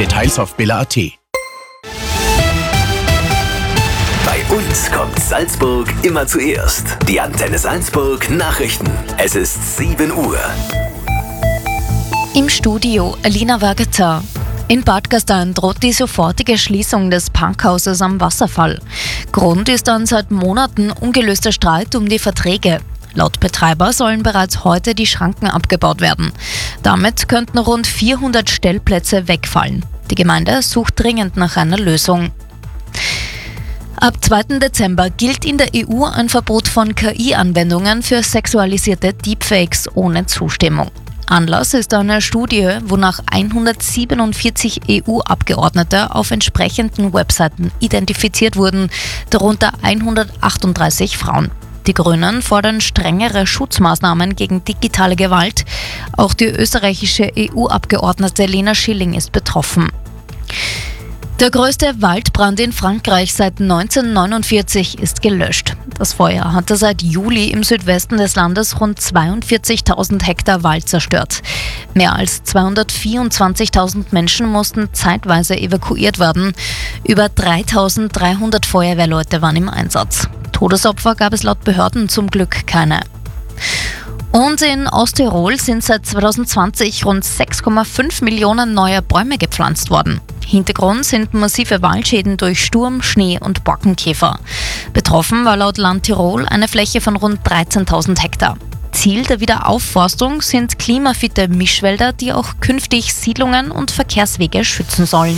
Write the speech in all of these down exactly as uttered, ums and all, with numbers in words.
Details auf billa punkt at. Bei uns kommt Salzburg immer zuerst. Die Antenne Salzburg Nachrichten. Es ist sieben Uhr. Im Studio Alina Wagata. In Bad Gastein droht die sofortige Schließung des Parkhauses am Wasserfall. Grund ist ein seit Monaten ungelöster Streit um die Verträge. Laut Betreiber sollen bereits heute die Schranken abgebaut werden. Damit könnten rund vierhundert Stellplätze wegfallen. Die Gemeinde sucht dringend nach einer Lösung. Ab zweiten Dezember gilt in der E U ein Verbot von K I-Anwendungen für sexualisierte Deepfakes ohne Zustimmung. Anlass ist eine Studie, wonach hundertsiebenundvierzig E U-Abgeordnete auf entsprechenden Webseiten identifiziert wurden, darunter hundertachtunddreißig Frauen. Die Grünen fordern strengere Schutzmaßnahmen gegen digitale Gewalt. Auch die österreichische E U-Abgeordnete Lena Schilling ist betroffen. Der größte Waldbrand in Frankreich seit neunzehnhundertneunundvierzig ist gelöscht. Das Feuer hatte seit Juli im Südwesten des Landes rund zweiundvierzigtausend Hektar Wald zerstört. Mehr als zweihundertvierundzwanzigtausend Menschen mussten zeitweise evakuiert werden. Über dreitausenddreihundert Feuerwehrleute waren im Einsatz. Todesopfer gab es laut Behörden zum Glück keine. Und in Osttirol sind seit zweitausendzwanzig rund sechs Komma fünf Millionen neue Bäume gepflanzt worden. Hintergrund sind massive Waldschäden durch Sturm, Schnee und Borkenkäfer. Betroffen war laut Land Tirol eine Fläche von rund dreizehntausend Hektar. Ziel der Wiederaufforstung sind klimafitte Mischwälder, die auch künftig Siedlungen und Verkehrswege schützen sollen.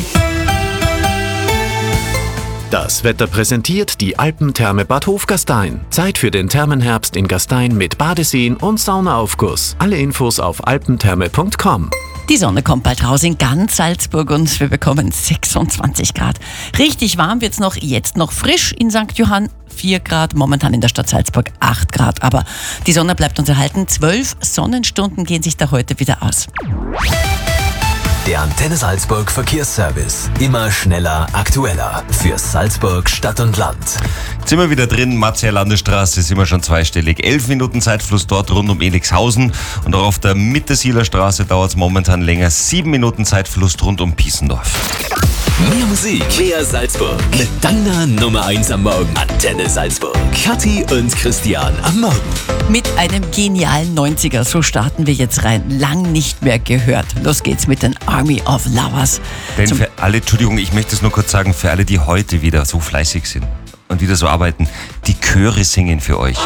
Das Wetter präsentiert die Alpentherme Bad Hofgastein. Zeit für den Thermenherbst in Gastein mit Badeseen und Saunaaufguss. Alle Infos auf alpentherme punkt com. Die Sonne kommt bald raus in ganz Salzburg und wir bekommen sechsundzwanzig Grad. Richtig warm wird's noch, jetzt noch frisch in Sankt Johann, vier Grad, momentan in der Stadt Salzburg acht Grad. Aber die Sonne bleibt uns erhalten, zwölf Sonnenstunden gehen sich da heute wieder aus. Der Antenne Salzburg Verkehrsservice. Immer schneller, aktueller. Für Salzburg, Stadt und Land. Jetzt sind wir wieder drin, Martial-Landestraße, sind wir schon zweistellig. Elf Minuten Zeitfluss dort rund um Elixhausen. Und auch auf der Mittersieler Straße dauert es momentan länger. Sieben Minuten Zeitfluss rund um Piesendorf. Mehr Musik, mehr Salzburg. Mit deiner Nummer eins am Morgen. Antenne Salzburg. Kathi und Christian am Morgen. Mit einem genialen neunziger, so starten wir jetzt rein. Lang nicht mehr gehört. Los geht's mit den Army of Lovers. Denn Zum für alle, Entschuldigung, ich möchte es nur kurz sagen, für alle, die heute wieder so fleißig sind und wieder so arbeiten, die Chöre singen für euch.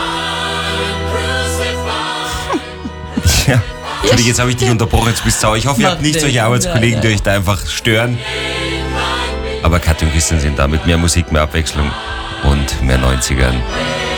Ja. Entschuldigung, jetzt habe ich dich unterbrochen, jetzt bist du sauer. Ich hoffe, ihr habt nicht solche Arbeitskollegen, die euch da einfach stören. Aber Kathi und Christian sind da mit mehr Musik, mehr Abwechslung und mehr neunzigern.